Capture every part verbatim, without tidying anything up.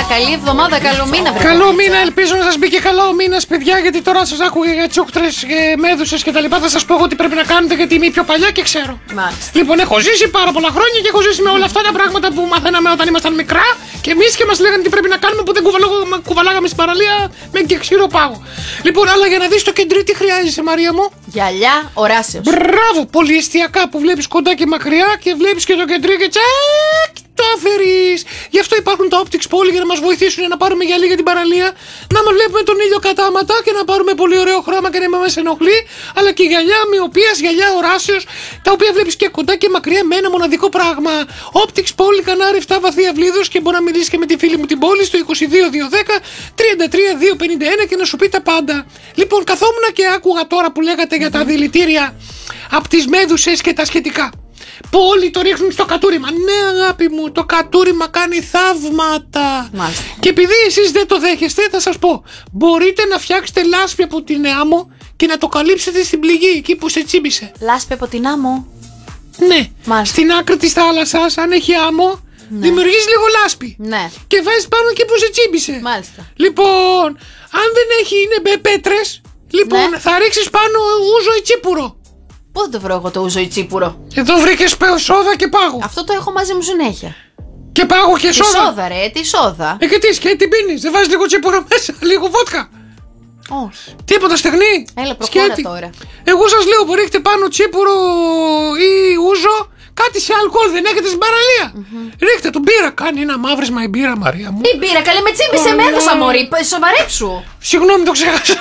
καλή εβδομάδα, καλό μήνα, βρε. Καλό μήνα, ελπίζω να σας μπήκε καλά ο μήνας, παιδιά, γιατί τώρα σας άκουγα για τσούκτρες, ε, μέδουσες και τα λοιπά. Θα σας πω εγώ τι πρέπει να κάνετε, γιατί είμαι πιο παλιά και ξέρω. Μάλιστα. Λοιπόν, έχω ζήσει πάρα πολλά χρόνια και έχω ζήσει με όλα αυτά τα πράγματα που μαθαίναμε όταν ήμασταν μικρά και εμείς και μας λέγανε τι πρέπει να κάνουμε που δεν κουβαλάγαμε, κουβαλάγαμε στην παραλία με και ξηρό πάγο. Λοιπόν, αλλά για να δεις το κεντρί, τι χρειάζεσαι, Μαρία μου? Γυαλιά οράσεως. Μπράβο, πολυεστιακά που βλέπεις κοντά και μακριά και βλέπεις και το κεντρί και τσακ, το αφαιρείς. Γι' αυτό υπάρχουν τα Optics Poly για να μας βοηθήσουν να πάρουμε γυαλί για την παραλία, να μας βλέπουμε τον ήλιο κατάματα και να πάρουμε πολύ ωραίο χρώμα και να μην μας ενοχλεί, αλλά και γυαλιά μοιοπίας, γυαλιά οράσεως, τα οποία βλέπεις και κοντά και μακριά με ένα μοναδικό πράγμα. Optics Poly, Κανάρι επτά, βαθύ αυλίδος, και μπορεί να μιλήσει και με τη φίλη μου την Πόλη στο είκοσι δύο δύο δέκα τριάντα τρία δύο πενήντα ένα και να σου πει τα πάντα. Λοιπόν, καθόμουν και άκουγα τώρα που λέγατε για τα δηλητήρια από τις μέδουσες και τα σχετικά. Που όλοι το ρίχνουν στο κατούριμα. Ναι, αγάπη μου, το κατούριμα κάνει θαύματα. Μάλιστα. Και επειδή εσείς δεν το δέχεστε, θα σας πω. Μπορείτε να φτιάξετε λάσπη από την άμμο και να το καλύψετε στην πληγή εκεί που σε τσίμπησε. Λάσπη από την άμμο. Ναι, Μάλιστα. στην άκρη της θάλασσας, αν έχει άμμο, Ναι. δημιουργείς λίγο λάσπη. Ναι. Και βάζεις πάνω εκεί που σε τσίμπησε. Μάλιστα. Λοιπόν, αν δεν έχει, είναι με πέτρες, λοιπόν, Ναι. θα ρίξεις πάνω ούζο ή τσίπουρο. Πού θα το βρω εγώ το ούζο ή τσίπουρο? Εδώ βρήκες σόδα και πάγο. Αυτό το έχω μαζί μου συνέχεια. Και πάγο και Τι σόδα. σόδα, ρε, τι σόδα. Ε, και τι, και τι πίνεις, δεν βάζεις λίγο τσίπουρο μέσα, λίγο βότκα. Όχι. Τίποτα, στεγνή. Έλα, προχώρα Σκέτη. τώρα. Εγώ σας λέω, μπορεί έχετε πάνω τσίπουρο ή ούζο, κάτι σε αλκοόλ δεν έχετε στην παραλία. Mm-hmm. Ρίχτε το, μπύρα, κάνει ένα μαύρισμα η μπύρα, Μαρία μου. Τι μπήρα, καλέ, με τσίμπησε, Καλά. με έδωσα, μωρή, σοβαρέψου. Συγγνώμη, το ξέχασα.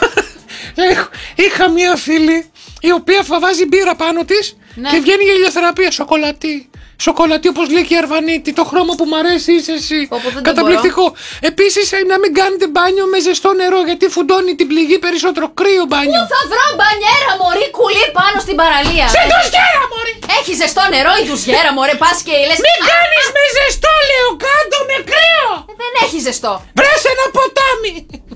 Έχ- Είχα μία φίλη η οποία φαβάζει μπύρα πάνω της, Ναι. και βγαίνει για ηλιοθεραπεία. Σοκολατή. Σοκολατή, όπως λέει και η Αρβανίτη. Το χρώμα που μ' αρέσει είσαι εσύ. Πω, πω, δεν το Καταπληκτικό. Επίσης, ε, να μην κάνετε μπάνιο με ζεστό νερό, γιατί φουντώνει την πληγή περισσότερο. Κρύο μπάνιο. Πού θα βρω μπανιέρα, μωρή, κουλή πάνω στην παραλία. Σε ντουζιέρα, μωρή! Έχει ζεστό νερό η ντουζιέρα, μωρέ, πας και λες. Μην κάνεις με ζεστό, λέω, κάτω με κρύο! Ε, Δεν έχει ζεστό. Βρες ένα ποτάμι!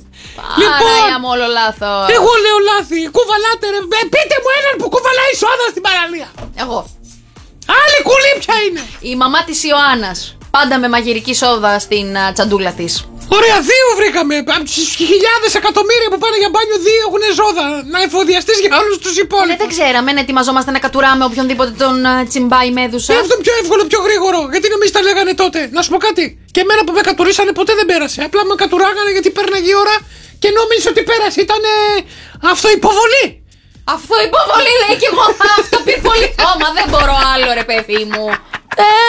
Άρα, μου όλο λάθος. Εγώ λέω λάθη. Κουβαλάτε, ρε. Ε, πείτε μου έναν που κουβαλάει σόδα στην παραλία. Εγώ. Άλλη κουλή ποια είναι? Η μαμά της Ιωάννας. Πάντα με μαγειρική σόδα στην α, τσαντούλα της. Ωραία, δύο βρήκαμε. Από τις χιλιάδες εκατομμύρια που πάνε για μπάνιο, δύο έχουν ζώδα. Να εφοδιαστείς για όλους τους Ναι, υπόλοιπους. δεν ξέραμε, ναι, ετοιμαζόμαστε να κατουράμε οποιονδήποτε τον α, τσιμπάει μέδουσα. Ε, αυτό είναι πιο εύκολο, πιο γρήγορο. Γιατί νομίζεις τα λέγανε τότε? Να σου πω κάτι. Και εμένα που με κατουρίσανε ποτέ δεν πέρασε. Απλά με κατουράγανε γιατί πέρναγε η ώρα και νόμιζε ότι πέρασε. Ήταν αυτοϋποβολή. Αυτό υποβολή λέει και εγώ θα αυτοπυρποληθώ. Μα δεν μπορώ άλλο, ρε παιδί μου. Ε,